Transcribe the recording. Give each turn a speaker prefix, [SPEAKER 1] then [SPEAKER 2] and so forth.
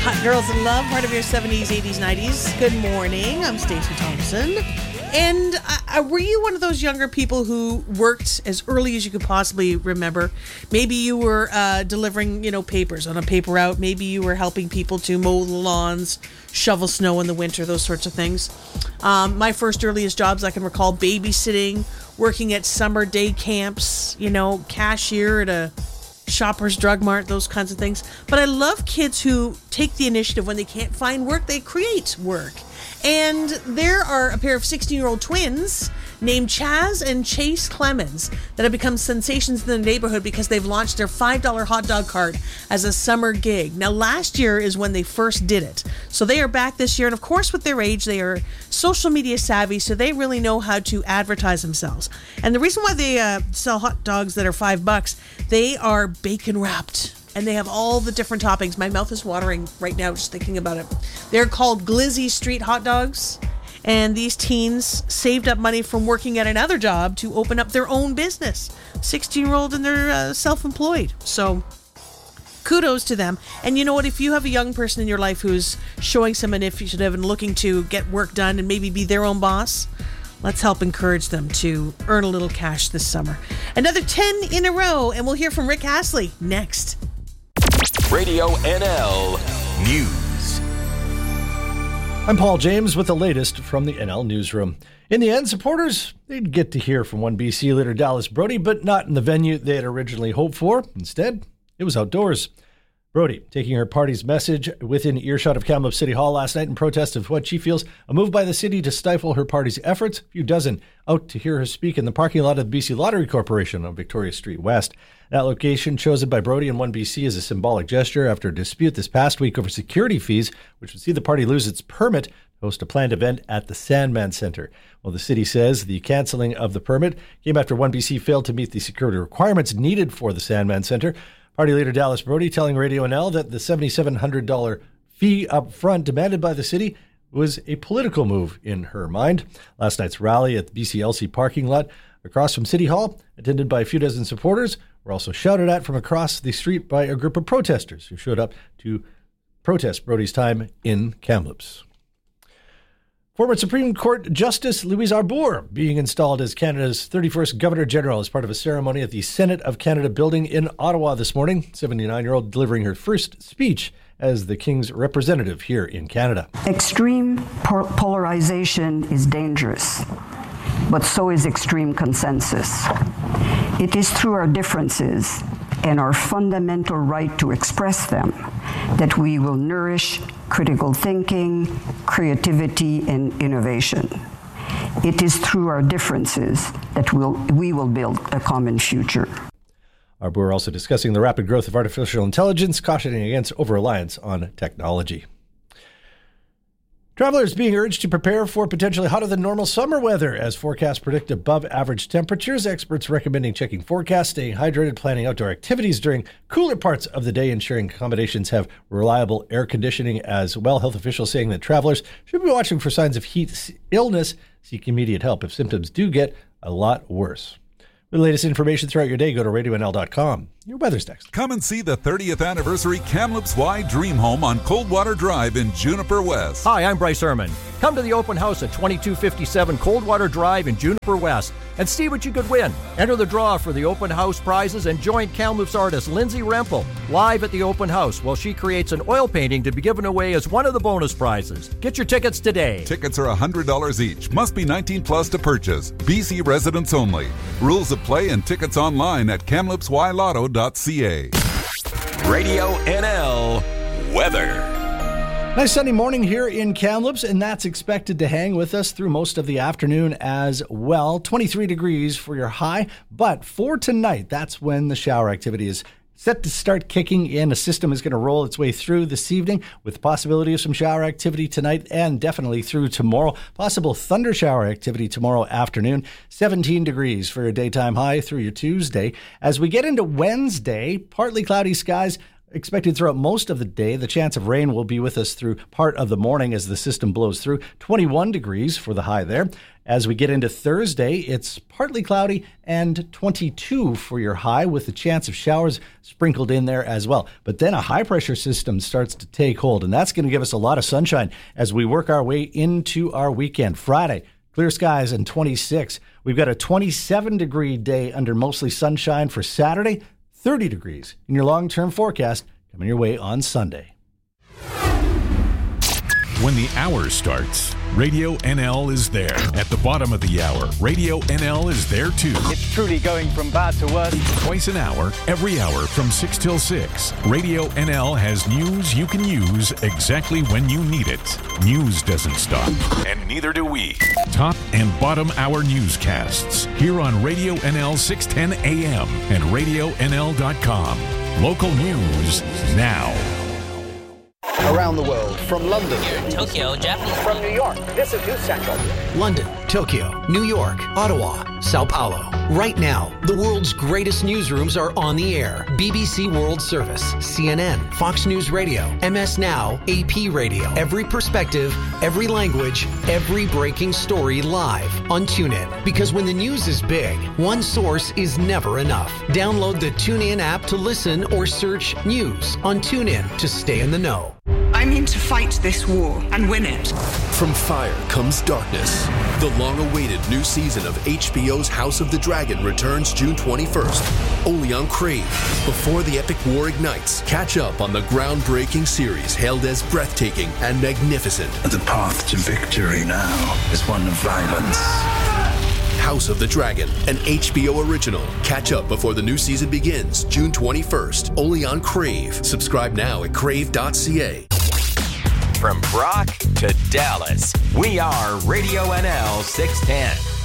[SPEAKER 1] Hot Girls in Love, part of your 70s, 80s, 90s. Good morning. I'm Stacey Thompson. And were you one of those younger people who worked as early as you could possibly remember? Maybe you were delivering, papers on a paper route. Maybe you were helping people to mow the lawns, shovel snow in the winter, those sorts of things. My first earliest jobs I can recall babysitting, working at summer day camps, cashier at a Shoppers Drug Mart, those kinds of things. But I love kids who take the initiative when they can't find work, they create work. And there are a pair of 16-year-old twins named Chaz and Chase Clemens that have become sensations in the neighborhood because they've launched their $5 hot dog cart as a summer gig. Now, last year is when they first did it. So they are back this year. And of course, with their age, they are social media savvy, so they really know how to advertise themselves. And the reason why they sell hot dogs that are $5, they are bacon wrapped. And they have all the different toppings. My mouth is watering right now just thinking about it. They're called Glizzy Street Hot Dogs. And these teens saved up money from working at another job to open up their own business. 16-year-old and they're self-employed. So kudos to them. And you know what? If you have a young person in your life who's showing some initiative and looking to get work done and maybe be their own boss, let's help encourage them to earn a little cash this summer. Another 10 in a row. And we'll hear from Rick Astley next.
[SPEAKER 2] Radio NL News.
[SPEAKER 3] I'm Paul James with the latest from the NL Newsroom. In the end, supporters, they'd get to hear from one BC leader, Dallas Brody, but not in the venue they had originally hoped for. Instead, it was outdoors. Brody taking her party's message within earshot of Kamloops City Hall last night in protest of what she feels a move by the city to stifle her party's efforts. A few dozen out to hear her speak in the parking lot of the BC Lottery Corporation on Victoria Street West. That location chosen by Brody and 1BC is a symbolic gesture after a dispute this past week over security fees, which would see the party lose its permit to host a planned event at the Sandman Centre. Well, the city says the cancelling of the permit came after 1BC failed to meet the security requirements needed for the Sandman Centre. Party leader Dallas Brody telling Radio NL that the $7,700 fee up front demanded by the city was a political move in her mind. Last night's rally at the BCLC parking lot across from City Hall, attended by a few dozen supporters, were also shouted at from across the street by a group of protesters who showed up to protest Brody's time in Kamloops. Former Supreme Court Justice Louise Arbour being installed as Canada's 31st Governor-General as part of a ceremony at the Senate of Canada building in Ottawa this morning. 79-year-old delivering her first speech as the King's representative here in Canada.
[SPEAKER 4] Extreme polarization is dangerous, but so is extreme consensus. It is through our differences and our fundamental right to express them that we will nourish critical thinking, creativity, and innovation. It is through our differences that we will build a common future.
[SPEAKER 3] Arbour also discussing the rapid growth of artificial intelligence, cautioning against over-reliance on technology. Travelers being urged to prepare for potentially hotter than normal summer weather as forecasts predict above average temperatures. Experts recommending checking forecasts, staying hydrated, planning outdoor activities during cooler parts of the day, ensuring accommodations have reliable air conditioning as well. Health officials saying that travelers should be watching for signs of heat illness, seek immediate help if symptoms do get a lot worse. For the latest information throughout your day, go to radionl.com. Your weather's next.
[SPEAKER 5] Come and see the 30th anniversary Kamloops Y Dream Home on Coldwater Drive in Juniper West.
[SPEAKER 6] Hi, I'm Bryce Herman. Come to the open house at 2257 Coldwater Drive in Juniper West and see what you could win. Enter the draw for the open house prizes and join Kamloops artist Lindsay Rempel live at the open house while she creates an oil painting to be given away as one of the bonus prizes. Get your tickets today.
[SPEAKER 5] Tickets are $100 each. Must be 19 plus to purchase. BC residents only. Rules of play and tickets online at kamloopsylotto.ca.
[SPEAKER 2] Radio NL Weather.
[SPEAKER 3] Nice sunny morning here in Kamloops, and that's expected to hang with us through most of the afternoon as well. 23 degrees for your high, but for tonight, that's when the shower activity is set to start kicking in. A system is going to roll its way through this evening with the possibility of some shower activity tonight and definitely through tomorrow. Possible thunder shower activity tomorrow afternoon. 17 degrees for your daytime high through your Tuesday. As we get into Wednesday, partly cloudy skies, expected throughout most of the day. The chance of rain will be with us through part of the morning as the system blows through. 21 degrees for the high there. As we get into Thursday, it's partly cloudy and 22 for your high with the chance of showers sprinkled in there as well. But then a high pressure system starts to take hold, and that's going to give us a lot of sunshine as we work our way into our weekend. Friday, clear skies and 26. We've got a 27-degree day under mostly sunshine for Saturday, 30 degrees in your long-term forecast coming your way on Sunday.
[SPEAKER 7] When the hour starts, Radio NL is there. At the bottom of the hour, Radio NL is there too.
[SPEAKER 8] It's truly going from bad to worse.
[SPEAKER 7] Twice an hour, every hour from 6 till 6. Radio NL has news you can use exactly when you need it. News doesn't stop, and neither do we. Top and bottom hour newscasts here on Radio NL 610 AM and RadioNL.com. Local news now.
[SPEAKER 9] Around the world, from London,
[SPEAKER 10] Tokyo, Japan,
[SPEAKER 9] from New York, this is News Central.
[SPEAKER 11] London, Tokyo, New York, Ottawa, Sao Paulo. Right now, the world's greatest newsrooms are on the air. BBC World Service, CNN, Fox News Radio, MS Now, AP Radio. Every perspective, every language, every breaking story live on TuneIn. Because when the news is big, one source is never enough. Download the TuneIn app to listen or search news on TuneIn to stay in the know.
[SPEAKER 12] I'm in to fight this war and win it.
[SPEAKER 13] From fire comes darkness. The long-awaited new season of HBO's House of the Dragon returns June 21st, only on Crave. Before the epic war ignites, catch up on the groundbreaking series hailed as breathtaking and magnificent.
[SPEAKER 14] The path to victory now is one of violence.
[SPEAKER 13] House of the Dragon, an HBO original. Catch up before the new season begins, June 21st, only on Crave. Subscribe now at crave.ca.
[SPEAKER 2] From Brock to Dallas, we are Radio NL 610.